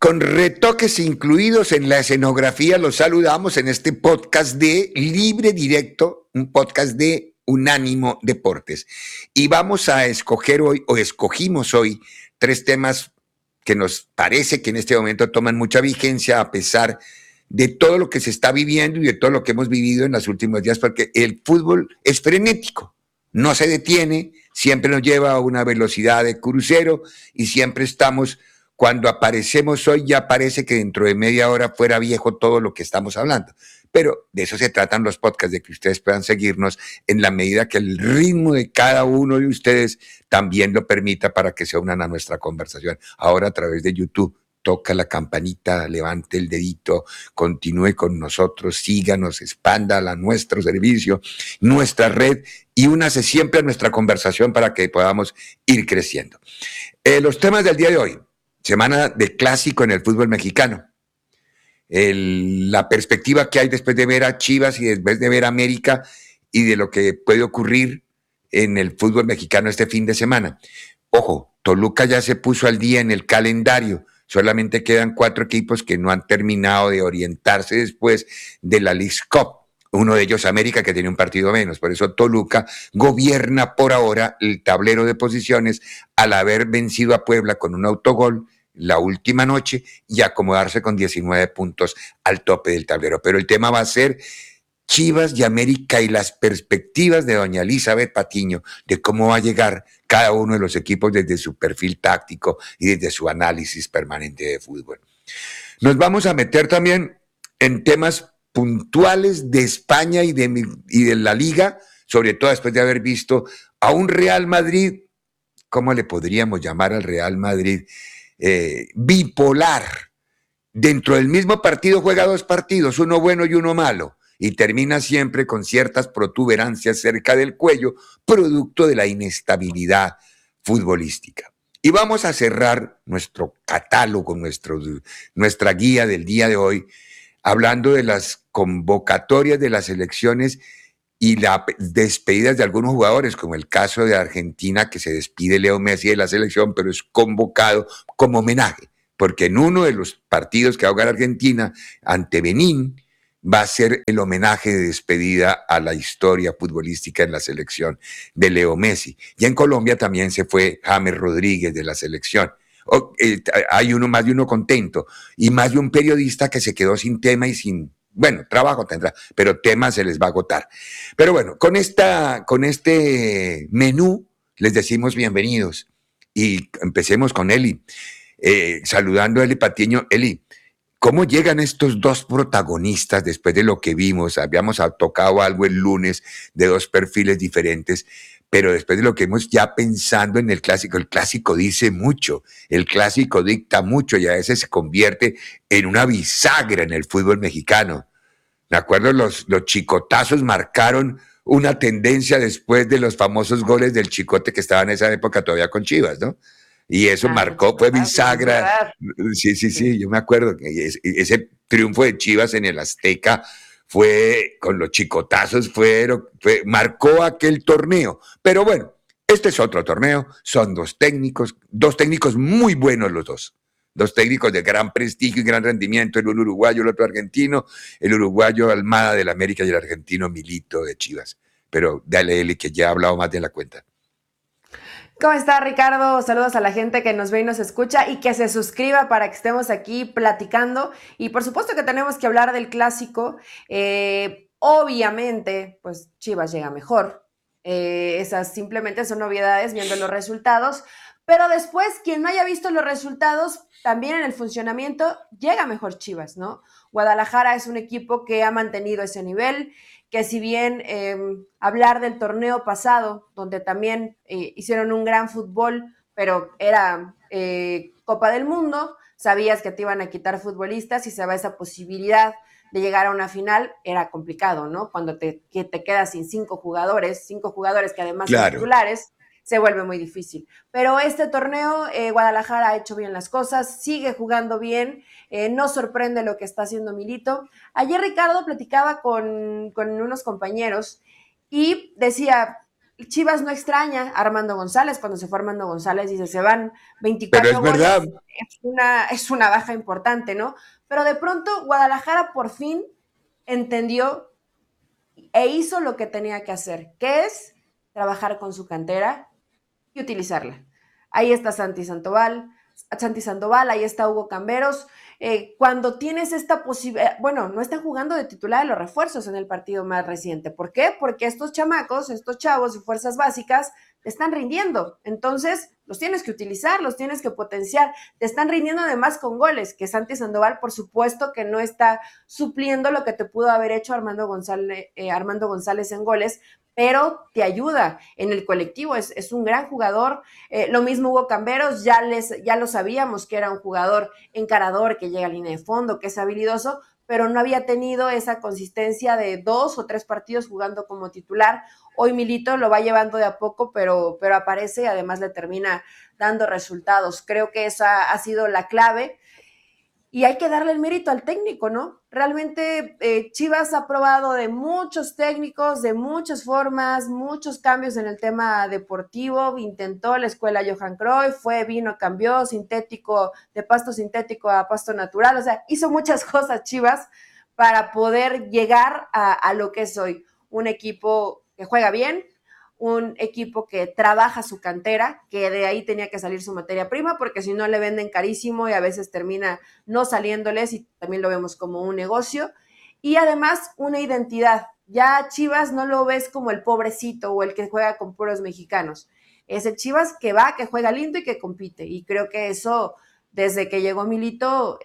Con retoques incluidos en la escenografía, los saludamos en este podcast de Libre Directo, un podcast de Unánimo Deportes. Y vamos a escoger hoy, o escogimos hoy, tres temas que nos parece que en este momento toman mucha vigencia a pesar de todo lo que se está viviendo y de todo lo que hemos vivido en los últimos días, porque el fútbol es frenético, no se detiene, siempre nos lleva a una velocidad de crucero y siempre estamos. Cuando aparecemos hoy ya parece que dentro de media hora fuera viejo todo lo que estamos hablando. Pero de eso se tratan los podcasts, de que ustedes puedan seguirnos en la medida que el ritmo de cada uno de ustedes también lo permita para que se unan a nuestra conversación. Ahora a través de YouTube, toca la campanita, levante el dedito, continúe con nosotros, síganos, expanda nuestro servicio, nuestra red y únase siempre a nuestra conversación para que podamos ir creciendo. Los temas del día de hoy. Semana de clásico en el fútbol mexicano. La perspectiva que hay después de ver a Chivas y después de ver a América y de lo que puede ocurrir en el fútbol mexicano este fin de semana. Ojo, Toluca ya se puso al día en el calendario. Solamente quedan 4 equipos que no han terminado de orientarse después de la Leagues Cup. Uno de ellos América, que tiene un partido menos. Por eso Toluca gobierna por ahora el tablero de posiciones al haber vencido a Puebla con un autogol la última noche y acomodarse con 19 puntos al tope del tablero. Pero el tema va a ser Chivas y América y las perspectivas de doña Elizabeth Patiño de cómo va a llegar cada uno de los equipos desde su perfil táctico y desde su análisis permanente de fútbol. Nos vamos a meter también en temas puntuales de España y de la Liga, sobre todo después de haber visto a un Real Madrid, ¿cómo le podríamos llamar al Real Madrid? Bipolar. Dentro del mismo partido juega 2 partidos, uno bueno y uno malo, y termina siempre con ciertas protuberancias cerca del cuello, producto de la inestabilidad futbolística. Y vamos a cerrar nuestro catálogo, nuestra guía del día de hoy, hablando de las convocatorias de las selecciones y las despedidas de algunos jugadores, como el caso de Argentina, que se despide Leo Messi de la selección, pero es convocado como homenaje, porque en uno de los partidos que va a jugar Argentina ante Benín, va a ser el homenaje de despedida a la historia futbolística en la selección de Leo Messi. Y en Colombia también se fue James Rodríguez de la selección. Hay más de uno contento y más de un periodista que se quedó sin tema y sin, bueno, trabajo tendrá, pero tema se les va a agotar. Pero bueno, con este menú les decimos bienvenidos y empecemos con Eli, saludando a Eli Patiño. Eli, ¿cómo llegan estos 2 protagonistas después de lo que vimos? Habíamos tocado algo el lunes de 2 perfiles diferentes, pero después de lo que hemos ya pensando en el clásico dice mucho, el clásico dicta mucho y a veces se convierte en una bisagra en el fútbol mexicano. Me acuerdo, los chicotazos marcaron una tendencia después de los famosos goles del Chicote que estaba en esa época todavía con Chivas, ¿no? Y eso marcó, fue bisagra. Sí, yo me acuerdo que ese triunfo de Chivas en el Azteca fue con los chicotazos, marcó aquel torneo. Pero bueno, este es otro torneo, son 2 técnicos muy buenos los dos. 2 técnicos de gran prestigio y gran rendimiento, el uno uruguayo, el otro argentino, el uruguayo Almada del América y el argentino Milito de Chivas. Pero dale, Eli, que ya ha hablado más de la cuenta. ¿Cómo está, Ricardo? Saludos a la gente que nos ve y nos escucha y que se suscriba para que estemos aquí platicando. Y por supuesto que tenemos que hablar del clásico. Obviamente, pues Chivas llega mejor. Esas simplemente son novedades viendo los resultados. Pero después, quien no haya visto los resultados, también en el funcionamiento, llega mejor Chivas, ¿no? Guadalajara es un equipo que ha mantenido ese nivel, que si bien hablar del torneo pasado, donde también hicieron un gran fútbol, pero era Copa del Mundo, sabías que te iban a quitar futbolistas y se va esa posibilidad de llegar a una final, era complicado, ¿no? Cuando te quedas sin 5 jugadores que además son titulares, se vuelve muy difícil. Pero este torneo, Guadalajara ha hecho bien las cosas, sigue jugando bien, no sorprende lo que está haciendo Milito. Ayer Ricardo platicaba con unos compañeros y decía, Chivas no extraña a Armando González. Cuando se fue Armando González, dice, se van 24 Pero es goles. verdad. es una baja importante, ¿no? Pero de pronto Guadalajara por fin entendió e hizo lo que tenía que hacer, que es trabajar con su cantera y utilizarla. Ahí está Santi Sandoval, ahí está Hugo Camberos. Cuando tienes esta posibilidad, bueno, no están jugando de titular de los refuerzos en el partido más reciente. ¿Por qué? Porque estos chamacos, estos chavos y fuerzas básicas te están rindiendo. Entonces, los tienes que utilizar, los tienes que potenciar. Te están rindiendo además con goles, que Santi Sandoval, por supuesto, que no está supliendo lo que te pudo haber hecho Armando González en goles, pero te ayuda en el colectivo, es un gran jugador. Lo mismo Hugo Camberos, ya lo sabíamos que era un jugador encarador, que llega a línea de fondo, que es habilidoso, pero no había tenido esa consistencia de 2 o 3 partidos jugando como titular. Hoy Milito lo va llevando de a poco, pero aparece y además le termina dando resultados. Creo que esa ha sido la clave. Y hay que darle el mérito al técnico, ¿no? Realmente Chivas ha probado de muchos técnicos, de muchas formas, muchos cambios en el tema deportivo. Intentó la escuela Johan Cruyff, vino, cambió sintético, de pasto sintético a pasto natural. O sea, hizo muchas cosas Chivas para poder llegar a lo que es hoy. Un equipo que juega bien, un equipo que trabaja su cantera, que de ahí tenía que salir su materia prima, porque si no le venden carísimo y a veces termina no saliéndoles y también lo vemos como un negocio. Y además una identidad. Ya Chivas no lo ves como el pobrecito o el que juega con puros mexicanos. Es el Chivas que va, que juega lindo y que compite. Y creo que eso, desde que llegó Milito,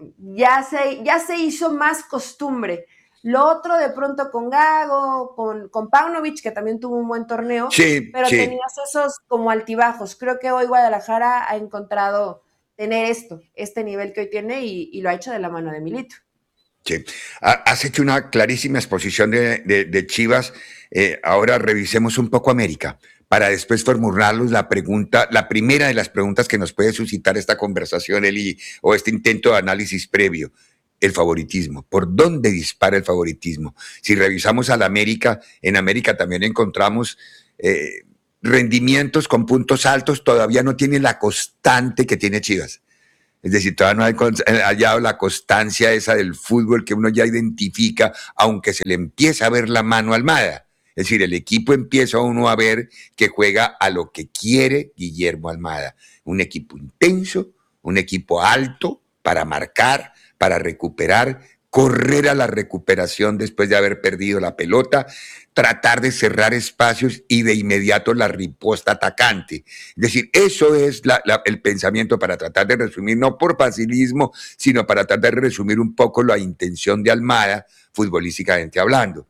ya se hizo más costumbre. Lo otro de pronto con Gago, con Paunovic, que también tuvo un buen torneo, Sí, pero sí. tenías esos como altibajos. Creo que hoy Guadalajara ha encontrado tener este nivel que hoy tiene y lo ha hecho de la mano de Milito. Sí. Has hecho una clarísima exposición de Chivas. Ahora revisemos un poco América para después formularlos la pregunta, la primera de las preguntas que nos puede suscitar esta conversación, Eli, o este intento de análisis previo. El favoritismo. ¿Por dónde dispara el favoritismo? Si revisamos al América, en América también encontramos rendimientos con puntos altos, todavía no tiene la constante que tiene Chivas. Es decir, todavía no hay hallado la constancia esa del fútbol que uno ya identifica, aunque se le empieza a ver la mano a Almada. Es decir, el equipo empieza uno a ver que juega a lo que quiere Guillermo Almada. Un equipo intenso, un equipo alto para marcar, para recuperar, correr a la recuperación después de haber perdido la pelota, tratar de cerrar espacios y de inmediato la riposta atacante. Es decir, eso es el pensamiento para tratar de resumir, no por facilismo, sino para tratar de resumir un poco la intención de Almada, futbolísticamente hablando.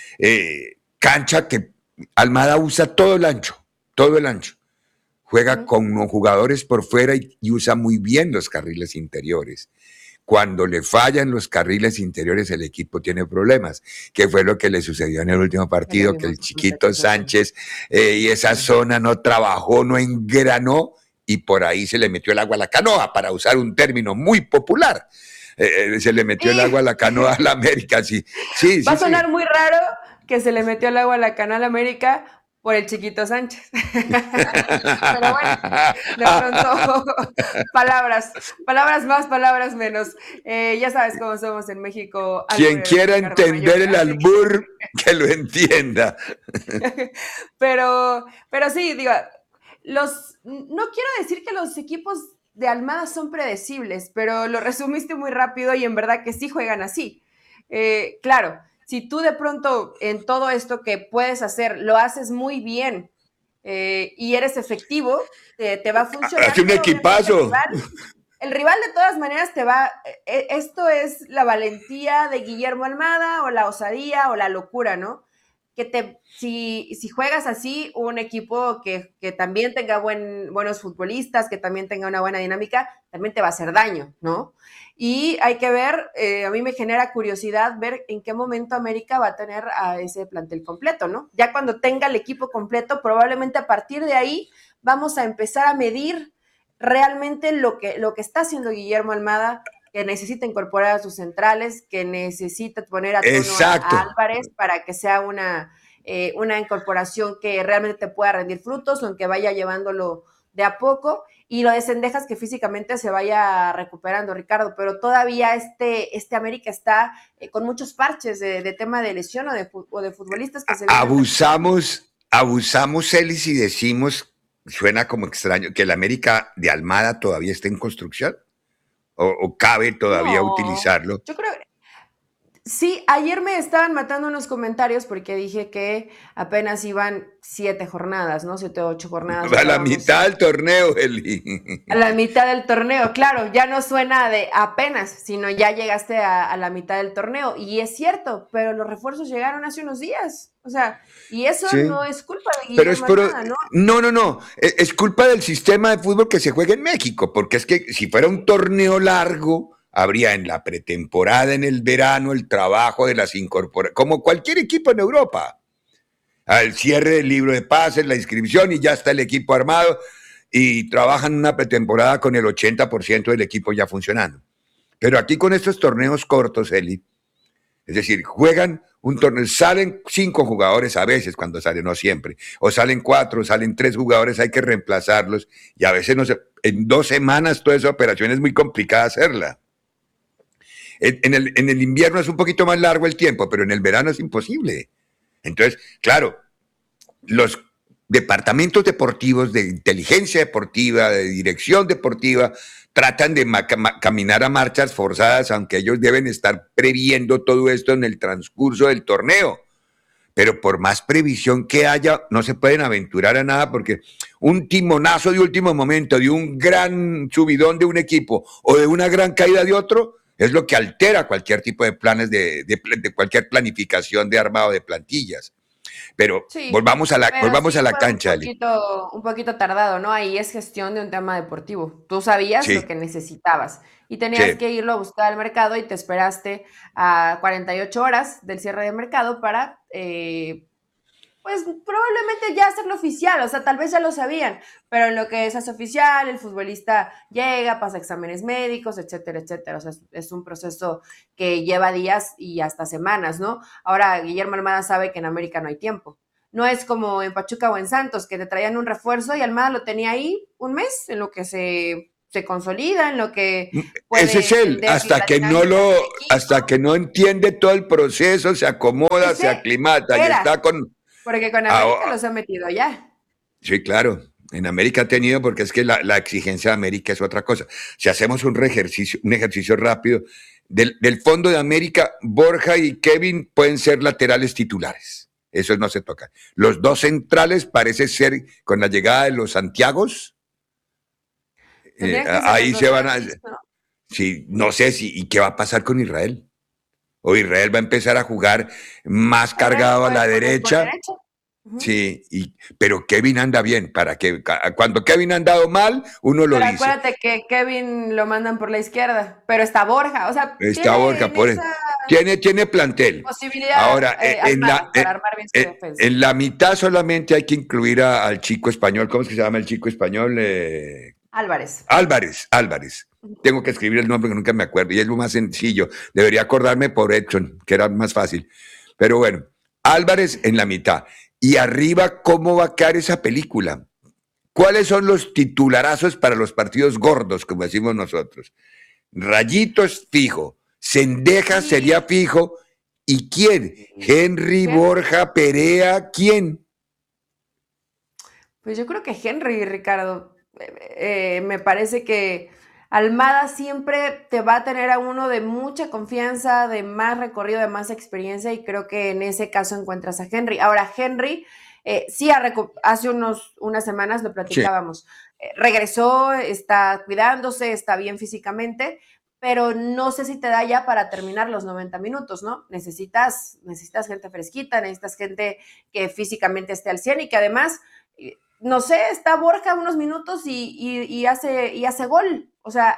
Cancha que Almada usa todo el ancho, todo el ancho. Juega con jugadores por fuera y usa muy bien los carriles interiores. Cuando le fallan los carriles interiores, el equipo tiene problemas, que fue lo que le sucedió en el último partido, que el chiquito Sánchez y esa zona no trabajó, no engranó, y por ahí se le metió el agua a la canoa, para usar un término muy popular. Se le metió el agua a la canoa a la América, sí. Sí, Va sí, a sonar sí. muy raro que se le metió el agua a la Canal América por el chiquito Sánchez. Pero bueno, de pronto, palabras más, palabras menos. Ya sabes cómo somos en México, Quien albureros quiera sin Mayor, entender el así que... albur, que lo entienda. pero sí, digo, no quiero decir que los equipos de Almada son predecibles, pero lo resumiste muy rápido y en verdad que sí juegan así. Claro, si tú de pronto en todo esto que puedes hacer lo haces muy bien y eres efectivo, te va a Hace funcionar, un pero obviamente equipazo. el rival de todas maneras te va, esto es la valentía de Guillermo Almada o la osadía o la locura, ¿no? Si juegas así, un equipo que también tenga buenos futbolistas, que también tenga una buena dinámica, también te va a hacer daño, ¿no? Y hay que ver, a mí me genera curiosidad ver en qué momento América va a tener a ese plantel completo, ¿no? Ya cuando tenga el equipo completo, probablemente a partir de ahí vamos a empezar a medir realmente lo que está haciendo Guillermo Almada, que necesita incorporar a sus centrales, que necesita poner a tono a Exacto. Álvarez para que sea una incorporación que realmente te pueda rendir frutos o en que vaya llevándolo de a poco. y lo de Cendejas que físicamente se vaya recuperando, Ricardo, pero todavía este América está con muchos parches de tema de lesión o de futbolistas que se vienen recuperando. Abusamos, Elis, y decimos, suena como extraño, que el América de Almada todavía está en construcción, o cabe todavía No, utilizarlo. yo creo, sí, ayer me estaban matando unos comentarios porque dije que apenas iban 7 jornadas, ¿no? 7 o 8 jornadas A la llevábamos mitad del torneo, Eli. a la mitad del torneo. Claro, ya no suena de apenas, sino ya llegaste a la mitad del torneo. Y es cierto, pero los refuerzos llegaron hace unos días. O sea, y eso Sí, no es culpa de pero es Guillermo por... Almada, ¿no? No, no, no. Es culpa del sistema de fútbol que se juega en México, porque es que si fuera un torneo largo, habría en la pretemporada, en el verano, el trabajo de las incorporaciones, como cualquier equipo en Europa. Al cierre del libro de pases, la inscripción y ya está el equipo armado y trabajan una pretemporada con el 80% del equipo ya funcionando. Pero aquí con estos torneos cortos, Eli, es decir, juegan un torneo, salen 5 jugadores a veces cuando salen, no siempre, o salen 4, salen 3 jugadores, hay que reemplazarlos y a veces no se, en 2 semanas toda esa operación es muy complicada hacerla. En el invierno es un poquito más largo el tiempo, pero en el verano es imposible. Entonces, claro, los departamentos deportivos de inteligencia deportiva, de dirección deportiva, tratan de caminar a marchas forzadas, aunque ellos deben estar previendo todo esto en el transcurso del torneo. Pero por más previsión que haya, no se pueden aventurar a nada porque un timonazo de último momento, de un gran subidón de un equipo o de una gran caída de otro, es lo que altera cualquier tipo de planes de cualquier planificación de armado de plantillas. Pero Sí, pero volvamos a sí la fue cancha, Ali. un poquito tardado, ¿no? Ahí es gestión de un tema deportivo. Tú sabías lo Sí, que necesitabas y tenías sí. que irlo a buscar al mercado y te esperaste a 48 horas del cierre de mercado para, pues probablemente ya hacerlo oficial, o sea, tal vez ya lo sabían, pero en lo que se hace oficial, el futbolista llega, pasa exámenes médicos, etcétera, etcétera. O sea, es un proceso que lleva días y hasta semanas, ¿no? Ahora, Guillermo Almada sabe que en América no hay tiempo. No es como en Pachuca o en Santos, que te traían un refuerzo y Almada lo tenía ahí un mes, en lo que se consolida, en lo que Ese puede es él, entender bien la dinámica del equipo. hasta que no entiende todo el proceso, se acomoda, se Ese aclimata y está era, con... porque con América Ah, los ha metido ya. sí, claro. En América ha tenido, porque es que la exigencia de América es otra cosa. Si hacemos un ejercicio rápido, del fondo de América, Borja y Kevin pueden ser laterales titulares. Eso no se toca. Los dos centrales parece ser, con la llegada de los Santiagos, Tendrían que ser los ahí dos se van a... Santis, ¿no? Sí, no sé si, ¿y qué va a pasar con Israel? O Israel va a empezar a jugar más Israel cargado a puede la poner por derecha. derecha. Ujú. Sí, pero Kevin anda bien, para que cuando Kevin ha andado mal, uno lo Pero dice. acuérdate que Kevin lo mandan por la izquierda, pero está Borja, o sea, Está Borja, tienen por esa tiene plantel. posibilidad Ahora, Almada para armar bien su defensa. en la mitad solamente hay que incluir al chico español. ¿Cómo es que se llama el chico español? Álvarez. Álvarez. Tengo que escribir el nombre que nunca me acuerdo y es lo más sencillo. Debería acordarme por Edson, que era más fácil. Pero bueno, Álvarez en la mitad. Y arriba, ¿cómo va a quedar esa película? ¿Cuáles son los titularazos para los partidos gordos, como decimos nosotros? Rayitos fijo, Cendejas sería Y fijo. ¿Y quién? Henry, Henry, Borja, Perea, ¿quién? pues yo creo que Henry, Ricardo, me parece que Almada siempre te va a tener a uno de mucha confianza, de más recorrido, de más experiencia, y creo que en ese caso encuentras a Henry. Ahora, Henry, sí, hace unas semanas lo Sí. platicábamos, regresó, está cuidándose, está bien físicamente, pero no sé si te da ya para terminar los 90 minutos, ¿no? Necesitas gente fresquita, necesitas gente que físicamente esté al 100 y que además no sé, está Borja unos minutos y hace gol. O sea,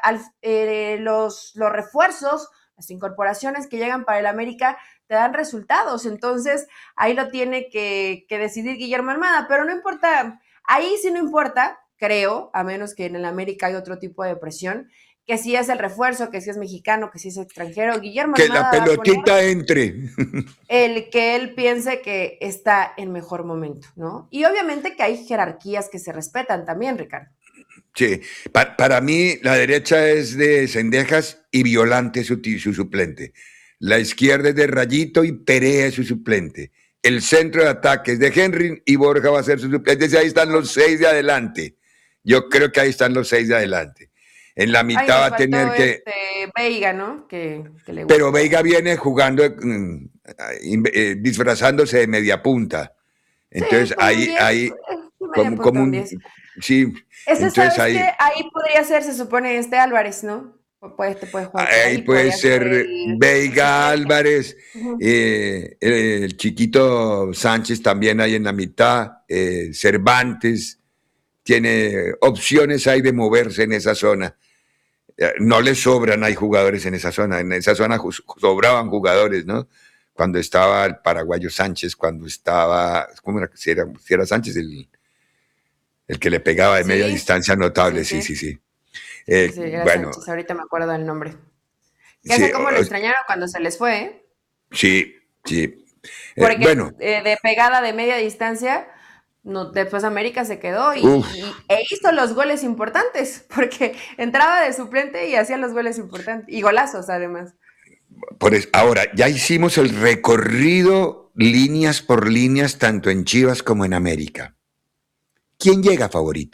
los refuerzos, las incorporaciones que llegan para el América te dan resultados. Entonces, ahí lo tiene que decidir Guillermo Almada, pero no importa, ahí sí no importa, creo, a menos que en el América hay otro tipo de presión, que si es el refuerzo, que si es mexicano, que si es extranjero, Guillermo Que la Almada va a poner pelotita entre. el que él piense que está en mejor momento, ¿no? Y obviamente que hay jerarquías que se respetan también, Ricardo. Sí, para mí la derecha es de Cendejas y Violante su suplente. La izquierda es de Rayito y Perea es su suplente. El centro de ataque es de Henry y Borja va a ser su suplente. Ahí están los 6 de adelante. Yo creo que ahí están los 6 de adelante. En la Ay, mitad va nos a tener faltó que... Veiga, ¿no? Que le Pero gusta. Veiga viene jugando, disfrazándose de media punta. Sí, Entonces como un ahí, 10, ahí, media como punta, un un... 10. Sí, Ese, entonces ¿sabes qué? ahí... Ahí podría ser, se supone, Álvarez, ¿no? Te puede jugar por Ahí ahí, puede podría ser ser el Veiga suplente. Álvarez, Ujú. el chiquito Sánchez también ahí en la mitad, Cervantes, tiene opciones ahí de moverse en esa zona. No le sobran, hay jugadores en esa zona sobraban jugadores, ¿no? Cuando estaba el paraguayo Sánchez, cuando estaba, ¿cómo era? Si era Sánchez el que le pegaba de media Sí, distancia sí, notable, sí, sí. sí, sí. Sí, sí, era Bueno, Sánchez, ahorita me acuerdo del nombre. Ya sí, sé cómo lo extrañaron cuando se les fue, ¿eh? sí, sí. Porque Bueno, de pegada de media distancia, no, después América se quedó uff. e hizo los goles importantes, porque entraba de suplente y hacía los goles importantes, y golazos además. Ahora, ya hicimos el recorrido líneas por líneas, tanto en Chivas como en América. ¿Quién llega favorito?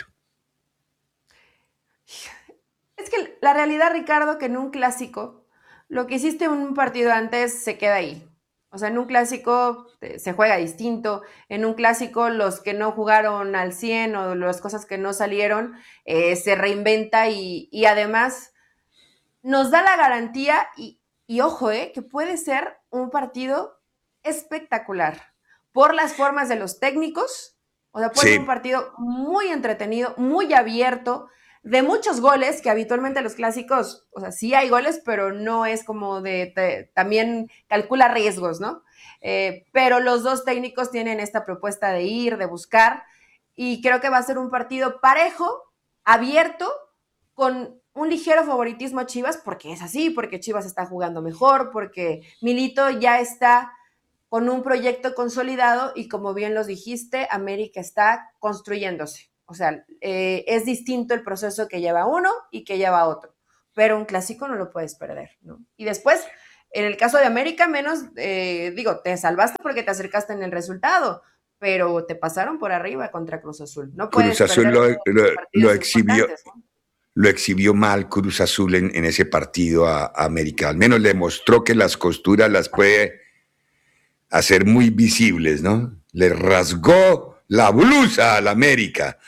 Es que la realidad, Ricardo, que en un clásico, lo que hiciste en un partido antes se queda ahí. O sea, en un clásico se juega distinto. En un clásico, los que no jugaron al 100 o las cosas que no salieron, se reinventa y además nos da la garantía y ojo, que puede ser un partido espectacular por las formas de los técnicos. O sea, puede ser un Sí, partido muy entretenido, muy abierto, de muchos goles, que habitualmente los clásicos, o sea, sí hay goles, pero no es como también calcula riesgos, ¿no? Pero los dos técnicos tienen esta propuesta de ir, de buscar, y creo que va a ser un partido parejo, abierto, con un ligero favoritismo a Chivas, porque es así, porque Chivas está jugando mejor, porque Milito ya está con un proyecto consolidado y como bien los dijiste, América está construyéndose. O sea, es distinto el proceso que lleva uno y que lleva otro, pero un clásico no lo puedes perder, ¿no? Y después, en el caso de América, menos, digo, te salvaste porque te acercaste en el resultado, pero te pasaron por arriba contra Cruz Azul. No Cruz puedes Azul perder lo partidos exhibió, importantes, ¿no? lo exhibió mal Cruz Azul en ese partido a América. Al menos le mostró que las costuras las puede hacer muy visibles, ¿no? Le rasgó la blusa al América.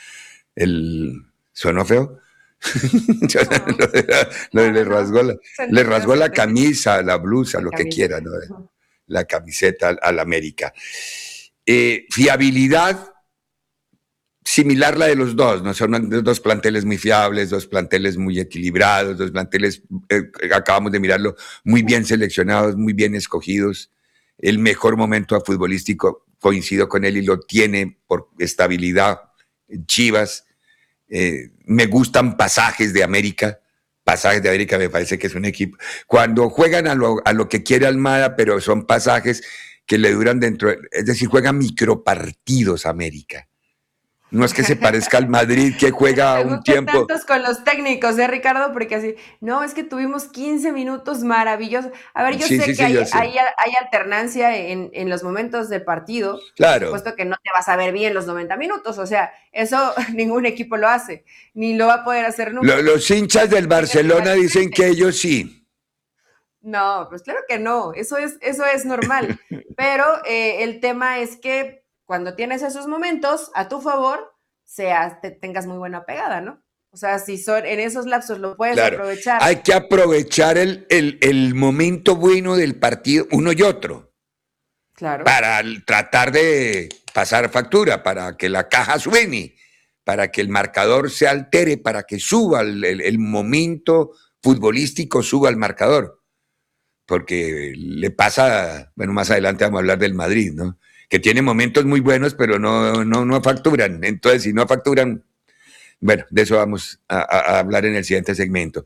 ¿Sonó feo? No, no, Le no, rasgó no. Se entendió, se la entendió. camisa, la blusa, La lo que quiera, camiseta. ¿no? La camiseta al América. Fiabilidad similar la de los dos, ¿no? Son dos planteles muy fiables, dos planteles muy equilibrados, dos planteles, acabamos de mirarlo, muy bien seleccionados, muy bien escogidos. El mejor momento futbolístico, coincido con él y lo tiene por estabilidad. Chivas, me gustan pasajes de América me parece que es un equipo. Cuando juegan a lo que quiere Almada, pero son pasajes que le duran dentro, es decir, juegan micropartidos América. No es que se parezca al Madrid que Por eso juega te un gustan tiempo. tantos con los técnicos, Ricardo? Porque así, no, es que tuvimos 15 minutos maravillosos. A ver, yo Sí, sé sí, que sí, yo sé. hay alternancia en los momentos del partido. Por Claro. supuesto que no te vas a ver bien los 90 minutos. O sea, eso ningún equipo lo hace, ni lo va a poder hacer nunca. Los hinchas del Tienes que estar Barcelona dicen enfrente. que ellos sí. No, pues claro que no, eso es normal. Pero el tema es que cuando tienes esos momentos a tu favor, tengas muy buena pegada, ¿no? O sea, si son en esos lapsos lo puedes Claro. aprovechar, Hay que aprovechar el momento bueno del partido, uno y otro, claro. para tratar de pasar factura, para que la caja suene, para que el marcador se altere, para que suba el momento futbolístico, suba el marcador. Porque le pasa, bueno, más adelante vamos a hablar del Madrid, ¿no? Que tiene momentos muy buenos, pero no facturan. Entonces, si no facturan, bueno, de eso vamos a hablar en el siguiente segmento.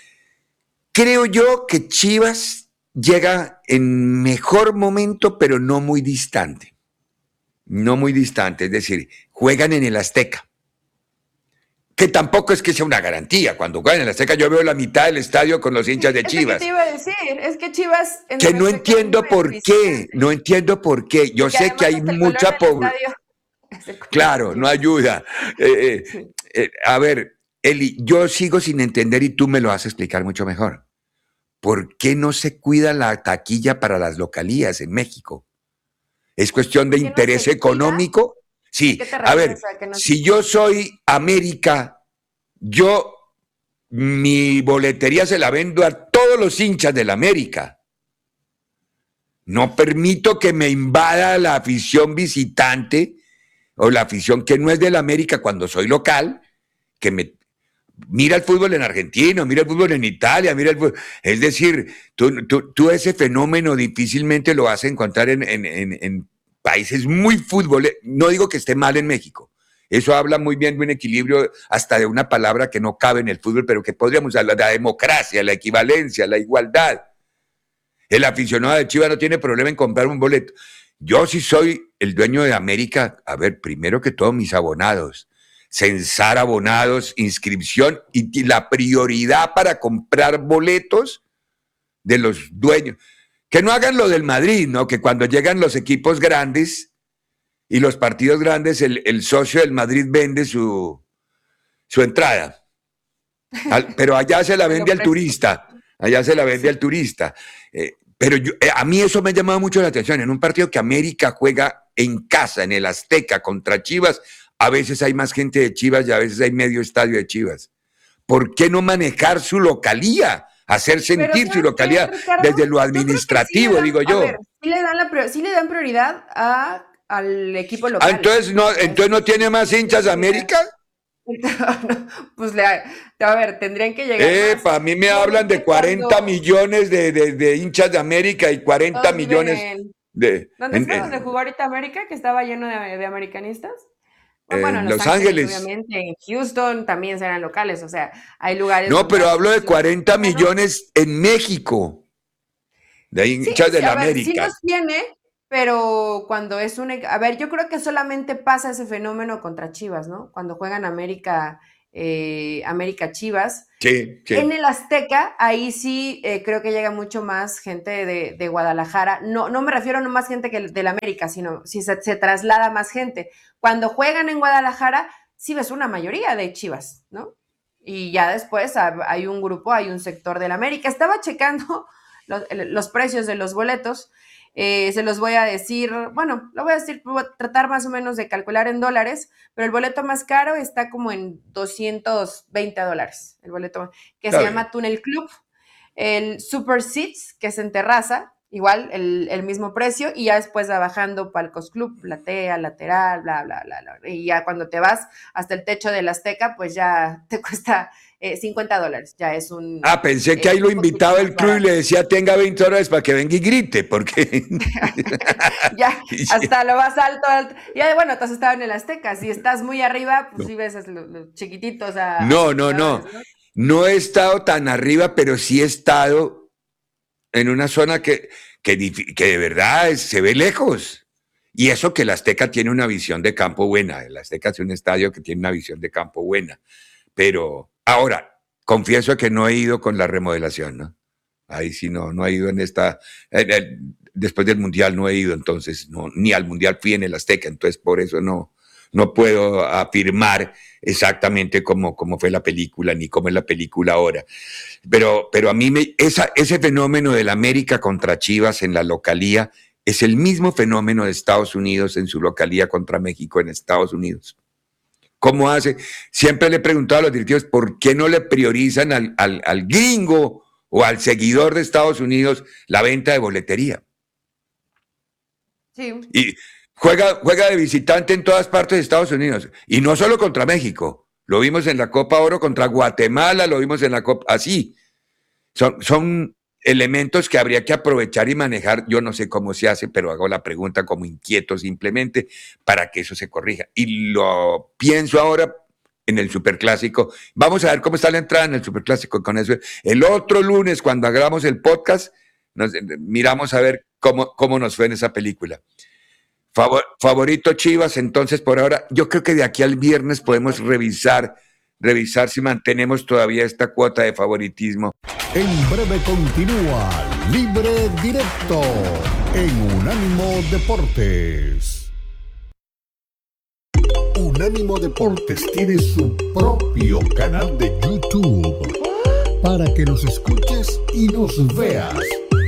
Creo yo que Chivas llega en mejor momento, pero no muy distante. No muy distante, es decir, juegan en el Azteca. que tampoco es que sea una garantía. Cuando juegan en la Azteca yo veo la mitad del estadio con los hinchas de Es Chivas. que te iba a decir, es que Chivas... Que no entiendo por qué, no entiendo por qué. Yo sé que hay mucha población. Claro, no ayuda. Sí. A ver, Eli, yo sigo sin entender y tú me lo vas a explicar mucho mejor. ¿Por qué no se cuida la taquilla para las localías en México? ¿Es cuestión de ¿Por qué no se interés cuida? económico? Sí, ¿A qué te a ver, refieres a que no se si yo soy América, mi boletería se la vendo a todos los hinchas del América. No permito que me invada la afición visitante o la afición que no es del América cuando soy local, que me mira el fútbol en Argentina, mira el fútbol en Italia, mira el fútbol. Es decir, tú ese fenómeno difícilmente lo vas a encontrar en países muy fútbol. No digo que esté mal en México. Eso habla muy bien de un equilibrio, hasta de una palabra que no cabe en el fútbol, pero que podríamos hablar de la democracia, la equivalencia, la igualdad. El aficionado de Chivas no tiene problema en comprar un boleto. Yo sí soy el dueño de América. A ver, primero que todo, mis abonados. Censar abonados, inscripción y la prioridad para comprar boletos de los dueños. Que no hagan lo del Madrid, ¿no? Que cuando llegan los equipos grandes y los partidos grandes, el socio del Madrid vende su entrada. Pero allá se la vende al turista. Allá se la vende al turista. Pero a mí eso me ha llamado mucho la atención. En un partido que América juega en casa, en el Azteca, contra Chivas, a veces hay más gente de Chivas y a veces hay medio estadio de Chivas. ¿Por qué no manejar su localía? Hacer sentir su localidad desde lo administrativo, sí digo yo. A ver, sí le dan prioridad al equipo local. Entonces no tiene más hinchas América. Pues a ver, tendrían que llegar. Para mí me hablan de 40 millones de hinchas de América y 40 millones de. ¿Dónde fue donde jugó ahorita América? Que estaba lleno de americanistas. Bueno, en Los Ángeles. Obviamente, en Houston también serán locales, o sea, hay lugares. No, pero hablo de 40 millones en México de hinchas de la América. Sí los tiene, pero cuando es a ver, yo creo que solamente pasa ese fenómeno contra Chivas, ¿no? Cuando juegan América Chivas. Sí. En el Azteca, ahí sí creo que llega mucho más gente de Guadalajara. No me refiero a no más gente que del América, sino si se traslada más gente. Cuando juegan en Guadalajara, sí ves una mayoría de Chivas, ¿no? Y ya después hay un grupo, hay un sector del América. Estaba checando los precios de los boletos. Se los voy a decir, bueno, voy a tratar más o menos de calcular en dólares, pero el boleto más caro está como en $220, el boleto que se llama Tunnel Club, el Super Seats, que es en terraza, igual el mismo precio, y ya después va bajando Palcos Club, platea, lateral, bla, bla, bla, bla, y ya cuando te vas hasta el techo del Azteca, pues ya te cuesta $50, ya es un... Pensé que ahí lo invitaba el club y le decía tenga $20 para que venga y grite, porque... ya, hasta lo más alto. Ya, bueno, tú has estado en el Azteca, si estás muy arriba, pues sí ves los chiquititos. No he estado tan arriba, pero sí he estado en una zona que de verdad se ve lejos. Y eso que el Azteca tiene una visión de campo buena. El Azteca es un estadio que tiene una visión de campo buena. Pero ahora, confieso que no he ido con la remodelación, ¿no? Ahí sí no he ido en esta... después del Mundial no he ido, entonces, ni al Mundial fui en el Azteca, entonces por eso no puedo afirmar exactamente cómo fue la película, ni cómo es la película ahora. Pero a mí ese fenómeno del América contra Chivas en la localía es el mismo fenómeno de Estados Unidos en su localía contra México en Estados Unidos. ¿Cómo hace? Siempre le he preguntado a los directivos por qué no le priorizan al gringo o al seguidor de Estados Unidos la venta de boletería. Sí. Y juega de visitante en todas partes de Estados Unidos. Y no solo contra México. Lo vimos en la Copa Oro contra Guatemala, lo vimos en la Copa... Así. Son elementos que habría que aprovechar y manejar. Yo no sé cómo se hace, pero hago la pregunta como inquieto simplemente para que eso se corrija. Y lo pienso ahora en el Superclásico. Vamos a ver cómo está la entrada en el Superclásico con eso. El otro lunes, cuando hagamos el podcast, miramos a ver cómo nos fue en esa película. Favorito Chivas, entonces por ahora, yo creo que de aquí al viernes podemos revisar revisar si mantenemos todavía esta cuota de favoritismo. En breve continúa Libre Directo en Unánimo Deportes. Unánimo Deportes tiene su propio canal de YouTube para que nos escuches y nos veas.